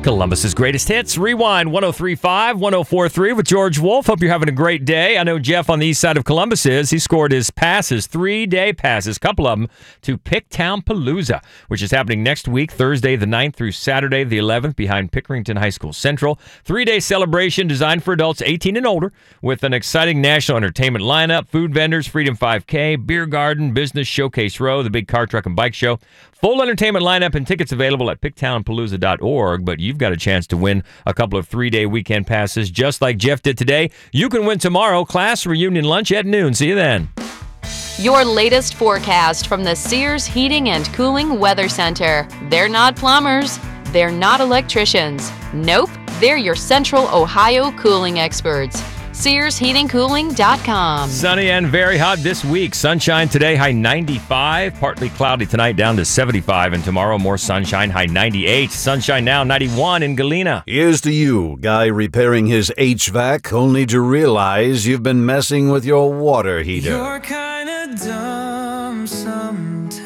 Columbus's greatest hits. Rewind 103.5, 104.3 with George Wolf. Hope you're having a great day. I know Jeff on the east side of Columbus is. He scored his passes, 3-day passes, couple of them, to Picktown Palooza, which is happening next week, Thursday the 9th through Saturday the 11th, behind Pickerington High School Central. 3-day celebration designed for adults 18 and older with an exciting national entertainment lineup, food vendors, Freedom 5K, beer garden, business showcase row, the big car, truck, and bike show. Full entertainment lineup and tickets available at picktownpalooza.org, but you've got a chance to win a couple of 3-day weekend passes just like Jeff did today. You can win tomorrow, class reunion lunch at noon. See you then. Your latest forecast from the Sears Heating and Cooling Weather Center. They're not plumbers. They're not electricians. Nope, they're your Central Ohio cooling experts. SearsHeatingCooling.com. Sunny and very hot this week. Sunshine today, high 95. Partly cloudy tonight, down to 75. And tomorrow, more sunshine, high 98. Sunshine now, 91 in Galena. Here's to you, guy repairing his HVAC, only to realize you've been messing with your water heater. You're kinda dumb sometimes.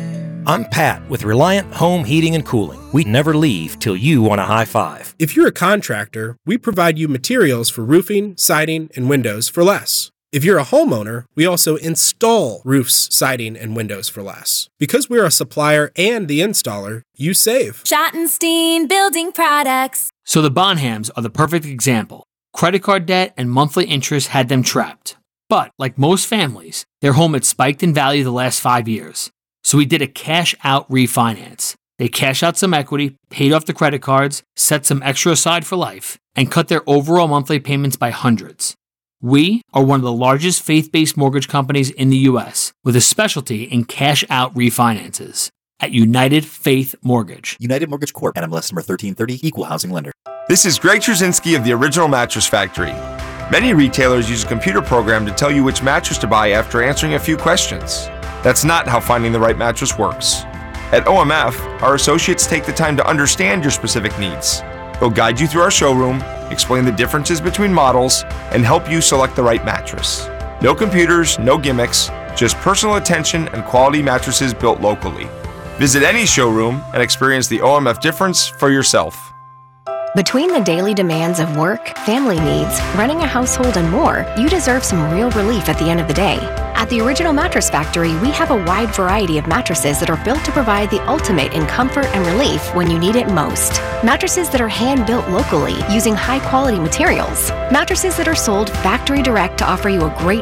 I'm Pat with Reliant Home Heating and Cooling. We never leave till you want a high five. If you're a contractor, we provide you materials for roofing, siding, and windows for less. If you're a homeowner, we also install roofs, siding, and windows for less. Because we're a supplier and the installer, you save. Schottenstein Building Products. So the Bonhams are the perfect example. Credit card debt and monthly interest had them trapped. But, like most families, their home had spiked in value the last 5 years. So we did a cash-out refinance. They cashed out some equity, paid off the credit cards, set some extra aside for life, and cut their overall monthly payments by hundreds. We are one of the largest faith-based mortgage companies in the U.S. with a specialty in cash-out refinances at United Faith Mortgage. United Mortgage Corp. NMLS number 1330, Equal Housing Lender. This is Greg Trzynski of the Original Mattress Factory. Many retailers use a computer program to tell you which mattress to buy after answering a few questions. That's not how finding the right mattress works. At OMF, our associates take the time to understand your specific needs. They'll guide you through our showroom, explain the differences between models, and help you select the right mattress. No computers, no gimmicks, just personal attention and quality mattresses built locally. Visit any showroom and experience the OMF difference for yourself. Between the daily demands of work, family needs, running a household, and more, you deserve some real relief at the end of the day. At the Original Mattress Factory, we have a wide variety of mattresses that are built to provide the ultimate in comfort and relief when you need it most. Mattresses that are hand-built locally using high-quality materials. Mattresses that are sold factory direct to offer you a great